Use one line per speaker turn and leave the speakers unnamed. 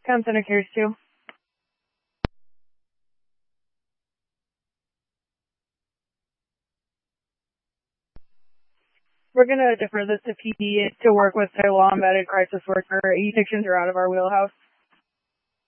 Town Center Cares too. We're going to defer this to PD to work with their law-embedded crisis worker. Evictions are out of our wheelhouse.